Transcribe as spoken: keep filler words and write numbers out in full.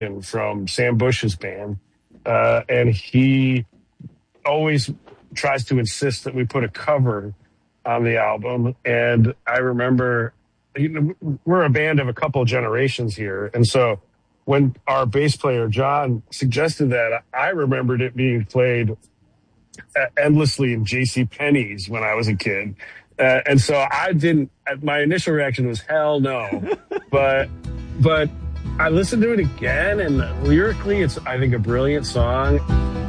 from Sam Bush's band, uh, and he always tries to insist that we put a cover on the album. And I remember, you know, we're a band of a couple of generations here, and so when our bass player John suggested that, I remembered it being played endlessly in J C Penney's when I was a kid. Uh, and so I didn't, my initial reaction was hell no. but, but I listened to it again, and lyrically, it's, I think, a brilliant song.